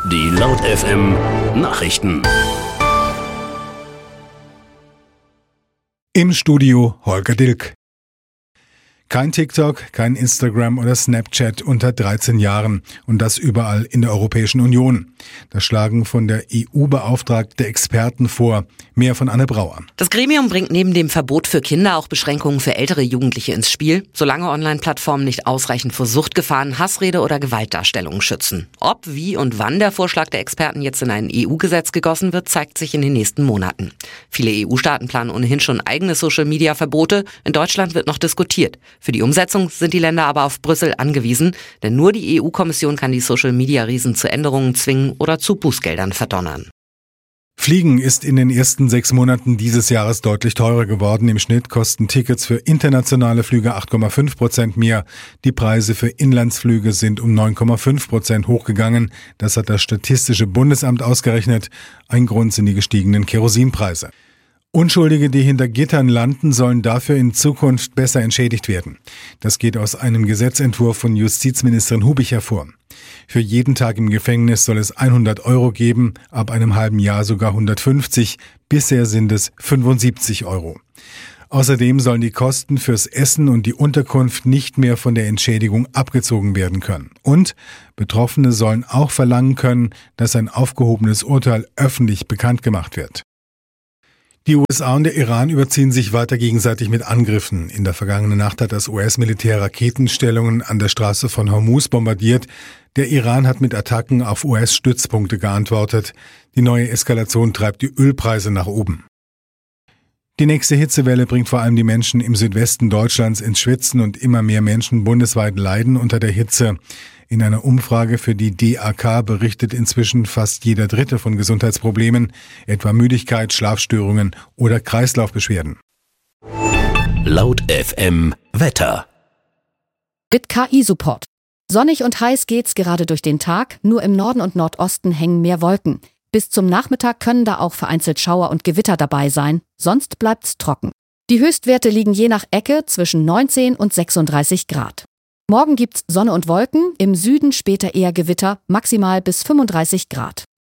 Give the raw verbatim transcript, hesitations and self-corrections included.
Die Laut F M Nachrichten. Im Studio Holger Dilk. Kein TikTok, kein Instagram oder Snapchat unter dreizehn Jahren und das überall in der Europäischen Union. Das schlagen von der E U-Beauftragte Experten vor. Mehr von Anne Brauer. Das Gremium bringt neben dem Verbot für Kinder auch Beschränkungen für ältere Jugendliche ins Spiel, solange Online-Plattformen nicht ausreichend vor Suchtgefahren, Hassrede oder Gewaltdarstellungen schützen. Ob, wie und wann der Vorschlag der Experten jetzt in ein E U-Gesetz gegossen wird, zeigt sich in den nächsten Monaten. Viele E U-Staaten planen ohnehin schon eigene Social-Media-Verbote. In Deutschland wird noch diskutiert. Für die Umsetzung sind die Länder aber auf Brüssel angewiesen, denn nur die E U-Kommission kann die Social-Media-Riesen zu Änderungen zwingen oder zu Bußgeldern verdonnern. Fliegen ist in den ersten sechs Monaten dieses Jahres deutlich teurer geworden. Im Schnitt kosten Tickets für internationale Flüge acht Komma fünf Prozent mehr. Die Preise für Inlandsflüge sind um neun Komma fünf Prozent hochgegangen. Das hat das Statistische Bundesamt ausgerechnet. Ein Grund sind die gestiegenen Kerosinpreise. Unschuldige, die hinter Gittern landen, sollen dafür in Zukunft besser entschädigt werden. Das geht aus einem Gesetzentwurf von Justizministerin Hubich hervor. Für jeden Tag im Gefängnis soll es hundert Euro geben, ab einem halben Jahr sogar hundertfünfzig, bisher sind es fünfundsiebzig Euro. Außerdem sollen die Kosten fürs Essen und die Unterkunft nicht mehr von der Entschädigung abgezogen werden können. Und Betroffene sollen auch verlangen können, dass ein aufgehobenes Urteil öffentlich bekannt gemacht wird. Die U S A und der Iran überziehen sich weiter gegenseitig mit Angriffen. In der vergangenen Nacht hat das U S-Militär Raketenstellungen an der Straße von Hormuz bombardiert. Der Iran hat mit Attacken auf U S-Stützpunkte geantwortet. Die neue Eskalation treibt die Ölpreise nach oben. Die nächste Hitzewelle bringt vor allem die Menschen im Südwesten Deutschlands ins Schwitzen und immer mehr Menschen bundesweit leiden unter der Hitze. In einer Umfrage für die D A K berichtet inzwischen fast jeder Dritte von Gesundheitsproblemen, etwa Müdigkeit, Schlafstörungen oder Kreislaufbeschwerden. Laut F M Wetter. Mit K I-Support. Sonnig und heiß geht's gerade durch den Tag, nur im Norden und Nordosten hängen mehr Wolken. Bis zum Nachmittag können da auch vereinzelt Schauer und Gewitter dabei sein, sonst bleibt's trocken. Die Höchstwerte liegen je nach Ecke zwischen neunzehn und sechsunddreißig Grad. Morgen gibt's Sonne und Wolken, im Süden später eher Gewitter, maximal bis fünfunddreißig Grad.